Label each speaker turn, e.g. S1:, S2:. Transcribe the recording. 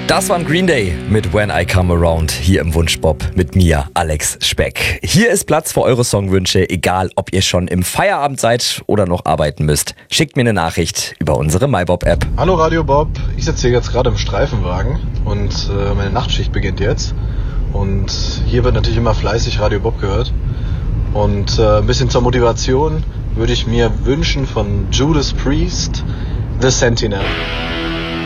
S1: Das waren Green Day mit When I Come Around hier im Wunschbob mit mir, Alex Speck. Hier ist Platz für eure Songwünsche, egal ob ihr schon im Feierabend seid oder noch arbeiten müsst. Schickt mir eine Nachricht über unsere MyBob-App.
S2: Hallo Radio Bob, ich sitze hier jetzt gerade im Streifenwagen und meine Nachtschicht beginnt jetzt. Und hier wird natürlich immer fleißig Radio Bob gehört. Und ein bisschen zur Motivation würde ich mir wünschen von Judas Priest, The Sentinel.